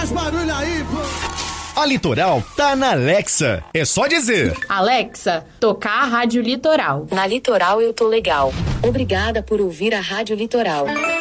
Faz barulho aí, pô! A Litoral tá na Alexa. É só dizer: Alexa, tocar a Rádio Litoral. Na Litoral eu tô legal. Obrigada por ouvir a Rádio Litoral.